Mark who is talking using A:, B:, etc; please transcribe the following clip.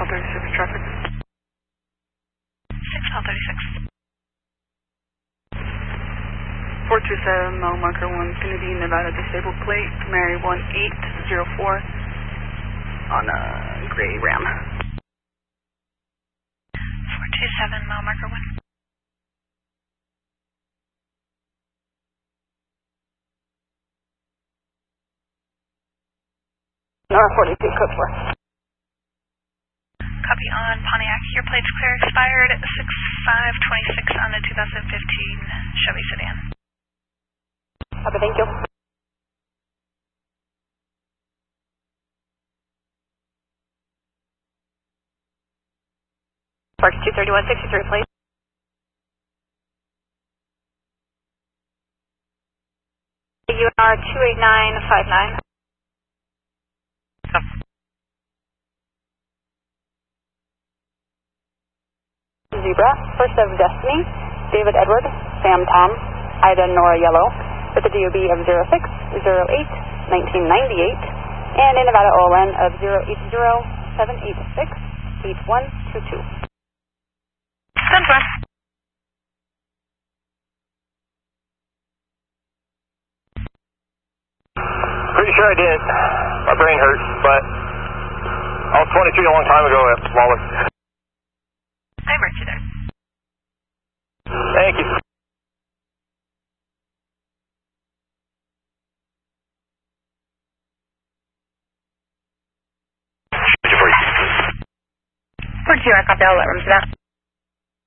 A: 6L36 traffic.
B: 6L36.
A: 427 mile marker 1, Kennedy, Nevada, disabled plate, Mary 1804 on a gray Ram.
B: 427 mile marker 1.
A: North 42, code 4.
B: Copy on Pontiac. Your plate's clear, expired 6/5/26 on the 2015 Chevy sedan.
A: Copy, thank you. Park 23163, please. UR 28959. Zebra, First of Destiny, David Edward, Sam Tom, Ida Nora Yellow, with a DOB of 0608-1998, and a Nevada OLN of 080-786-8122.
B: Southwest.
C: Pretty sure I did. My brain hurts, but I was 23 a long time ago at Wallace.
B: I wrote you there.
C: Thank you.
B: Where'd you copy all that room to that?